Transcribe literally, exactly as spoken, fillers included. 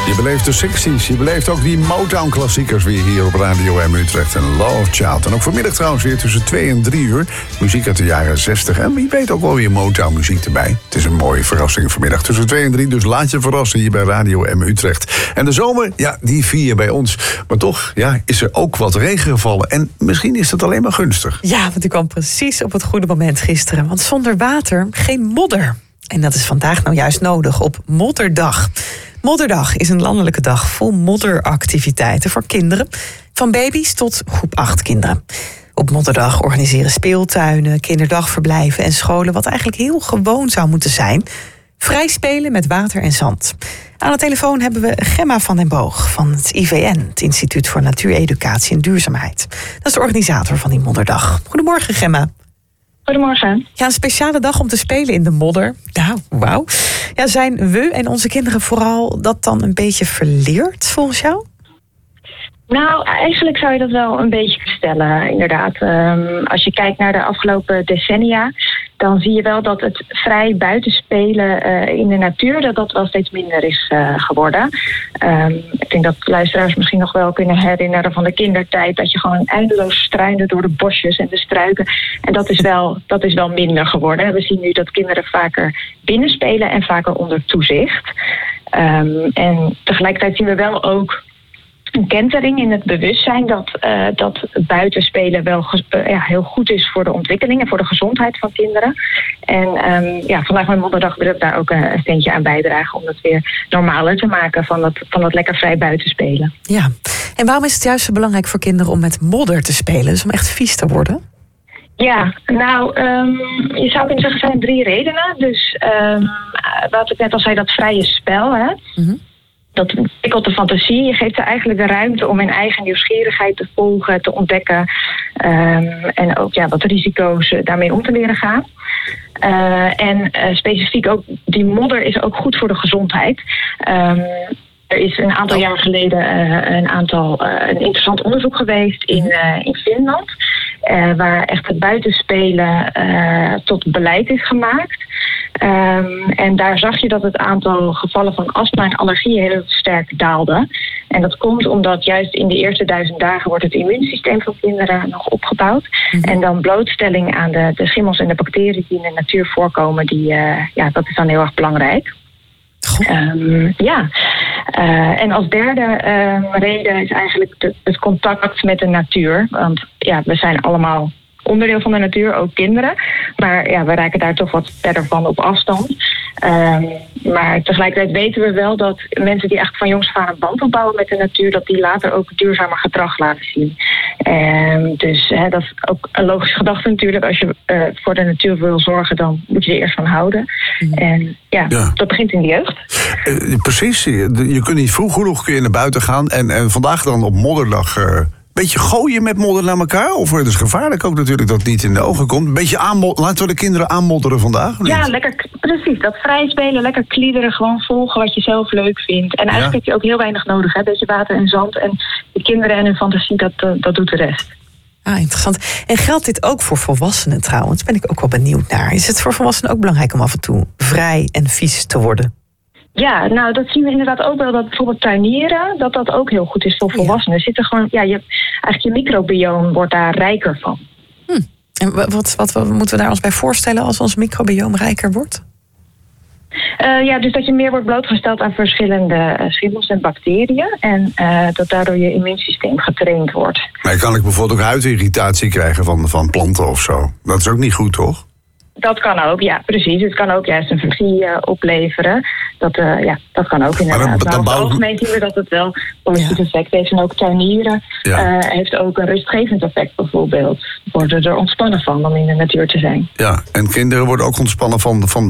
Je beleeft de zestig's, je beleeft ook die Motown-klassiekers weer hier op Radio M Utrecht en Love Child. En ook vanmiddag trouwens weer tussen twee en drie uur. Muziek uit de jaren zestig en wie weet ook wel weer Motown-muziek erbij. Het is een mooie verrassing vanmiddag tussen twee en drie, dus laat je verrassen hier bij Radio M Utrecht. En de zomer, ja, die vier je bij ons. Maar toch, ja, is er ook wat regen gevallen. En misschien is dat alleen maar gunstig. Ja, want die kwam precies op het goede moment gisteren. Want zonder water geen modder. En dat is vandaag nou juist nodig op Modderdag. Modderdag is een landelijke dag vol modderactiviteiten voor kinderen. Van baby's tot groep acht kinderen. Op Modderdag organiseren speeltuinen, kinderdagverblijven en scholen wat eigenlijk heel gewoon zou moeten zijn. Vrij spelen met water en zand. Aan de telefoon hebben we Gemma van den Boog van het I V N, het Instituut voor Natuureducatie en Duurzaamheid. Dat is de organisator van die Modderdag. Goedemorgen, Gemma. Goedemorgen. Ja, een speciale dag om te spelen in de modder. Nou, wauw. Ja, zijn we en onze kinderen vooral dat dan een beetje verleerd volgens jou? Nou, eigenlijk zou je dat wel een beetje stellen, inderdaad. Um, als je kijkt naar de afgelopen decennia, dan zie je wel dat het vrij buitenspelen uh, in de natuur, dat dat wel steeds minder is uh, geworden. Um, ik denk dat luisteraars misschien nog wel kunnen herinneren van de kindertijd, dat je gewoon eindeloos struinde door de bosjes en de struiken. En dat is wel, dat is wel minder geworden. We zien nu dat kinderen vaker binnenspelen en vaker onder toezicht. Um, en tegelijkertijd zien we wel ook een kentering in het bewustzijn dat, uh, dat buitenspelen wel ge- uh, ja, heel goed is voor de ontwikkeling en voor de gezondheid van kinderen. En um, ja, vandaag met Modderdag wil ik daar ook een steentje aan bijdragen om het weer normaler te maken van dat, van dat lekker vrij buitenspelen. Ja, en waarom is het juist zo belangrijk voor kinderen om met modder te spelen, dus om echt vies te worden? Ja, nou, um, je zou kunnen zeggen, er zijn drie redenen. Dus um, wat ik net al zei, dat vrije spel, hè. Mm-hmm. Dat ontwikkelt de fantasie. Je geeft er eigenlijk de ruimte om hun eigen nieuwsgierigheid te volgen, te ontdekken. Um, en ook ja, wat risico's daarmee om te leren gaan. Uh, en uh, specifiek ook, die modder is ook goed voor de gezondheid. Um, er is een aantal jaar geleden uh, een, aantal, uh, een interessant onderzoek geweest in, uh, in Finland. Uh, waar echt het buitenspelen uh, tot beleid is gemaakt. Um, en daar zag je dat het aantal gevallen van astma en allergieën heel sterk daalde. En dat komt omdat juist in de eerste duizend dagen wordt het immuunsysteem van kinderen nog opgebouwd. Mm-hmm. En dan blootstelling aan de, de schimmels en de bacteriën die in de natuur voorkomen, die, uh, ja, dat is dan heel erg belangrijk. Um, ja, uh, en als derde uh, reden is eigenlijk de, het contact met de natuur. Want ja, we zijn allemaal onderdeel van de natuur, ook kinderen. Maar ja, we raken daar toch wat verder van op afstand. Um, maar tegelijkertijd weten we wel dat mensen die echt van jongs af aan een band opbouwen met de natuur, dat die later ook duurzamer gedrag laten zien. Um, dus hè, dat is ook een logische gedachte natuurlijk. Als je uh, voor de natuur wil zorgen, dan moet je er eerst van houden. Mm. En ja, ja, dat begint in de jeugd. Uh, precies. Je, je kunt niet vroeg genoeg kun je naar buiten gaan. En, en vandaag dan op Modderdag Uh... beetje gooien met modder naar elkaar? Of het is gevaarlijk ook natuurlijk dat het niet in de ogen komt. Een beetje aanmod- laten we de kinderen aanmodderen vandaag? Ja, lekker, precies. Dat vrij spelen, lekker kliederen, gewoon volgen wat je zelf leuk vindt. En eigenlijk ja. heb je ook heel weinig nodig. Een beetje water en zand. En de kinderen en hun fantasie, dat, uh, dat doet de rest. Ah, interessant. En geldt dit ook voor volwassenen trouwens? Ben ik ook wel benieuwd naar. Is het voor volwassenen ook belangrijk om af en toe vrij en vies te worden? Ja, nou dat zien we inderdaad ook wel, dat bijvoorbeeld tuinieren, dat dat ook heel goed is voor volwassenen. Ja. Zitten gewoon, ja, je, eigenlijk je microbioom wordt daar rijker van. Hm. En wat, wat, wat, wat moeten we daar ons bij voorstellen als ons microbioom rijker wordt? Uh, ja, dus dat je meer wordt blootgesteld aan verschillende uh, schimmels en bacteriën. En uh, dat daardoor je immuunsysteem getraind wordt. Maar kan ik bijvoorbeeld ook huidirritatie krijgen van, van planten of zo? Dat is ook niet goed, toch? Dat kan ook, ja, precies. Het kan ook juist een vergie uh, opleveren. Dat, uh, ja, dat kan ook inderdaad. Maar, dan, dan maar over het algemeen zien we dat het wel positief ja. effect heeft. En ook tuinieren ja. uh, heeft ook een rustgevend effect bijvoorbeeld. Worden er ontspannen van om in de natuur te zijn. Ja, en kinderen worden ook ontspannen van, van